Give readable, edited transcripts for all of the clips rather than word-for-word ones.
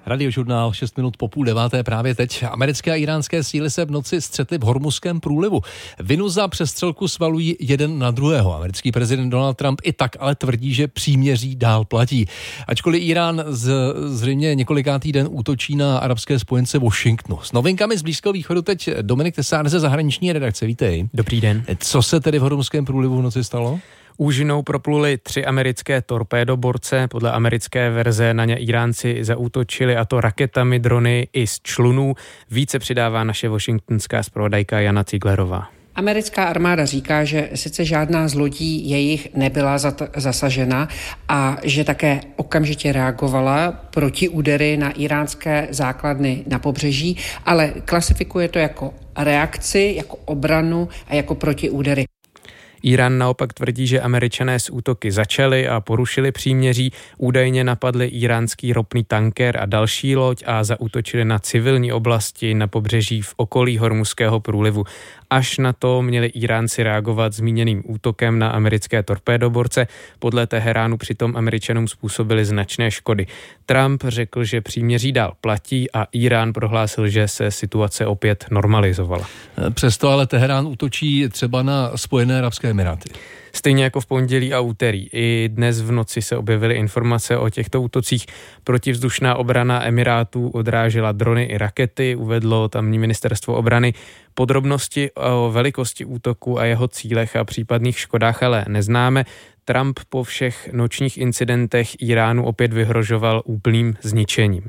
Radiožurnál 6 minut po 8:30 právě teď. Americké a iránské síly se v noci střetly v Hormuzském průlivu. Vinu za přestřelku svalují jeden na druhého. Americký prezident Donald Trump i tak ale tvrdí, že příměří dál platí. Ačkoliv Irán zřejmě několikátý den útočí na arabské spojence Washingtonu. S novinkami z Blízkého východu teď Dominik Tesár ze zahraniční redakce. Vítej. Dobrý den. Co se tedy v Hormuzském průlivu v noci stalo? Úžinou propluli 3 americké torpédoborce. Podle americké verze na ně Iránci zaútočili, a to raketami, drony i z člunů. Více přidává naše washingtonská zpravodajka Jana Ciglerová. Americká armáda říká, že sice žádná z lodí jejich nebyla zasažena a že také okamžitě reagovala proti údery na iránské základny na pobřeží, ale klasifikuje to jako reakci, jako obranu a jako protiúdery. Irán naopak tvrdí, že Američané s útoky začali a porušili příměří, údajně napadli iránský ropný tanker a další loď a zaútočili na civilní oblasti na pobřeží v okolí Hormuzského průlivu. Až na to měli Iránci reagovat zmíněným útokem na americké torpédoborce. Podle Teheránu přitom Američanům způsobili značné škody. Trump řekl, že příměří dál platí a Irán prohlásil, že se situace opět normalizovala. Přesto ale Teherán útočí třeba na Spojené arabské emiráty. Stejně jako v pondělí a úterý. I dnes v noci se objevily informace o těchto útocích. Protivzdušná obrana Emirátů odrážela drony i rakety, uvedlo tamní ministerstvo obrany. Podrobnosti o velikosti útoku a jeho cílech a případných škodách ale neznáme. Trump po všech nočních incidentech Iránu opět vyhrožoval úplným zničením.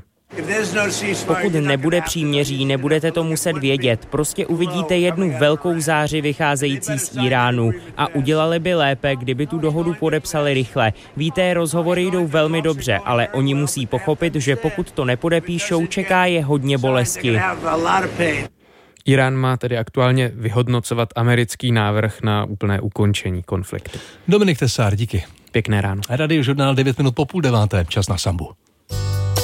Pokud nebude příměří, nebudete to muset vědět. Prostě uvidíte jednu velkou záři vycházející z Iránu a udělali by lépe, kdyby tu dohodu podepsali rychle. Víte, rozhovory jdou velmi dobře, ale oni musí pochopit, že pokud to nepodepíšou, čeká je hodně bolesti. Irán má tedy aktuálně vyhodnocovat americký návrh na úplné ukončení konfliktu. Dominik Tesár, díky. Pěkné ráno. Radiožurnál 9 minut po 8:30, čas na Sambu.